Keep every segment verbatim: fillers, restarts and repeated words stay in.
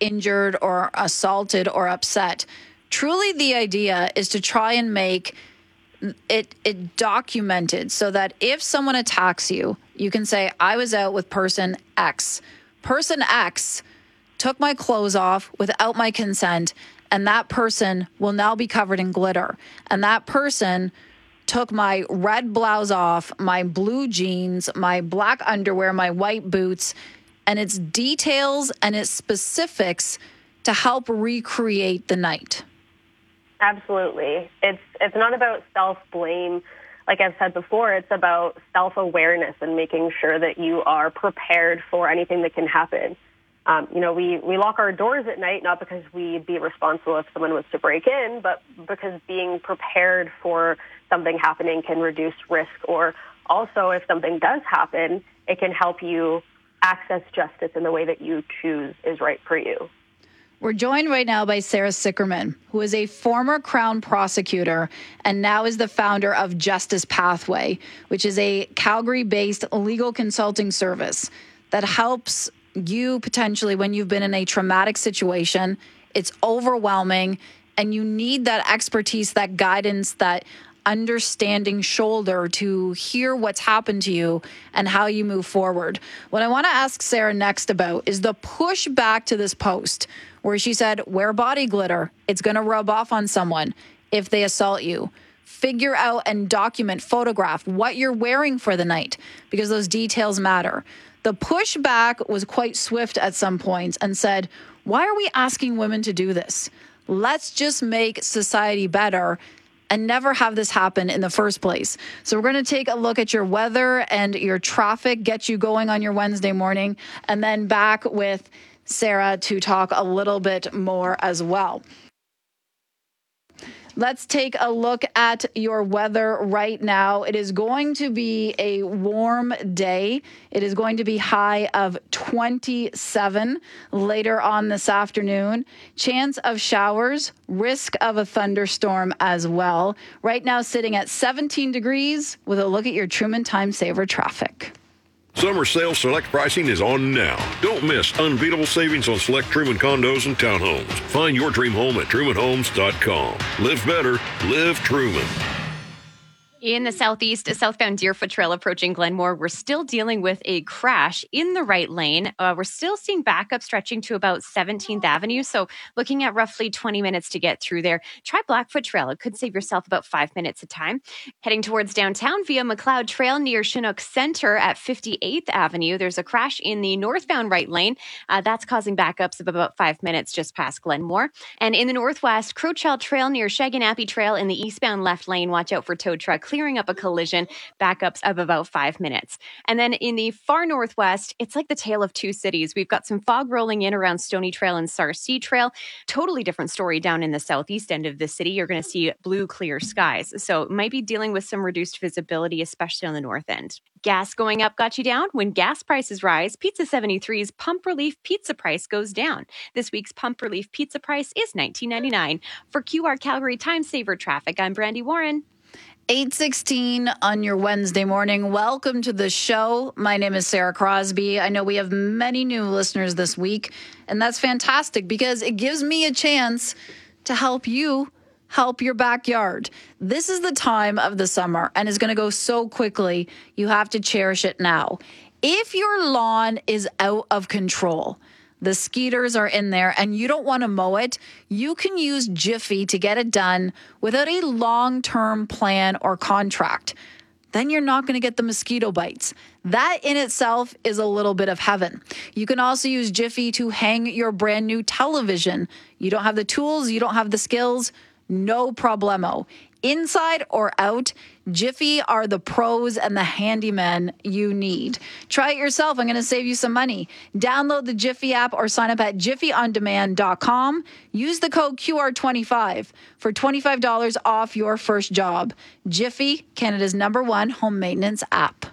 injured or assaulted or upset. Truly, the idea is to try and make it, it documented so that if someone attacks you, you can say, I was out with person X. Person X took my clothes off without my consent, and that person will now be covered in glitter. And that person took my red blouse off, my blue jeans, my black underwear, my white boots, and its details and its specifics to help recreate the night. Absolutely. It's it's not about self-blame. Like I've said before, it's about self-awareness and making sure that you are prepared for anything that can happen. Um, you know, we, we lock our doors at night, not because we'd be responsible if someone was to break in, but because being prepared for something happening can reduce risk. Or also, if something does happen, it can help you access justice in the way that you choose is right for you. We're joined right now by Sarah Sickerman, who is a former Crown prosecutor and now is the founder of Justice Pathway, which is a Calgary-based legal consulting service that helps you potentially when you've been in a traumatic situation. It's overwhelming, and you need that expertise, that guidance, that understanding shoulder to hear what's happened to you and how you move forward. What I want to ask Sarah next about is the pushback to this post where she said, wear body glitter. It's going to rub off on someone if they assault you. Figure out and document, photograph what you're wearing for the night because those details matter. The pushback was quite swift at some points and said, why are we asking women to do this? Let's just make society better and never have this happen in the first place. So we're going to take a look at your weather and your traffic, get you going on your Wednesday morning, and then back with Sarah to talk a little bit more as well. Let's take a look at your weather right now. It is going to be a warm day. It is going to be high of twenty-seven later on this afternoon. Chance of showers, risk of a thunderstorm as well. Right now sitting at seventeen degrees with a look at your Truman Time Saver traffic. Summer sale select pricing is on now. Don't miss unbeatable savings on select Truman condos and townhomes. Find your dream home at truman homes dot com. Live better. Live Truman. In the southeast, southbound Deerfoot Trail approaching Glenmore, we're still dealing with a crash in the right lane. Uh, we're still seeing backup stretching to about seventeenth Avenue, so looking at roughly twenty minutes to get through there. Try Blackfoot Trail. It could save yourself about five minutes of time. Heading towards downtown via McLeod Trail near Chinook Center at fifty-eighth Avenue. There's a crash in the northbound right lane. Uh, that's causing backups of about five minutes just past Glenmore. And in the northwest, Crowchild Trail near Shaganappy Trail in the eastbound left lane. Watch out for tow truck clearing up a collision, backups of about five minutes. And then in the far northwest, it's like the tale of two cities. We've got some fog rolling in around Stony Trail and Sarcee Trail. Totally different story down in the southeast end of the city. You're going to see blue, clear skies. So might be dealing with some reduced visibility, especially on the north end. Gas going up got you down? When gas prices rise, Pizza seventy-three's Pump Relief Pizza price goes down. This week's Pump Relief Pizza price is nineteen ninety-nine. For Q R Calgary Time Saver Traffic, I'm Brandy Warren. eight sixteen on your Wednesday morning. Welcome to the show. My name is Sarah Crosby. I know we have many new listeners this week, and that's fantastic because it gives me a chance to help you help your backyard. This is the time of the summer, and it's going to go so quickly. You have to cherish it now. If your lawn is out of control, the skeeters are in there, and you don't want to mow it, you can use Jiffy to get it done without a long-term plan or contract. Then you're not going to get the mosquito bites. That in itself is a little bit of heaven. You can also use Jiffy to hang your brand new television. You don't have the tools, you don't have the skills, no problemo. Inside or out, Jiffy are the pros and the handyman you need. Try it yourself. I'm going to save you some money. Download the Jiffy app or sign up at jiffy on demand dot com. Use the code Q R twenty-five for twenty-five dollars off your first job. Jiffy, Canada's number one home maintenance app.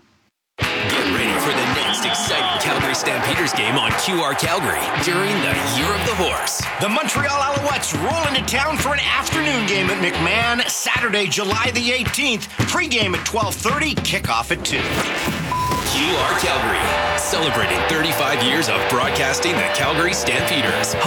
Get ready for the next exciting Calgary Stampeders game on Q R Calgary during the Year of the Horse. The Montreal Alouettes roll into town for an afternoon game at McMahon, Saturday, July the eighteenth. Pre-game at twelve thirty, kickoff at two. Q R Calgary, celebrating thirty-five years of broadcasting the Calgary Stampeders.